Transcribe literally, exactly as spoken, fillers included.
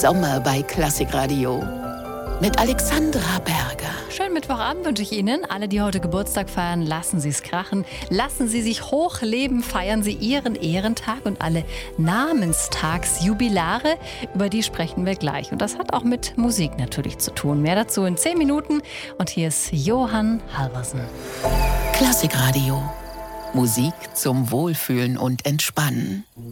Sommer bei Klassikradio mit Alexandra Berger. Schönen Mittwochabend wünsche ich Ihnen. Alle, die heute Geburtstag feiern, lassen Sie es krachen. Lassen Sie sich hochleben, feiern Sie Ihren Ehrentag und alle Namenstagsjubilare, über die sprechen wir gleich. Und das hat auch mit Musik natürlich zu tun. Mehr dazu in zehn Minuten. Und hier ist Johann Halvorsen. Klassikradio. Musik zum Wohlfühlen und Entspannen.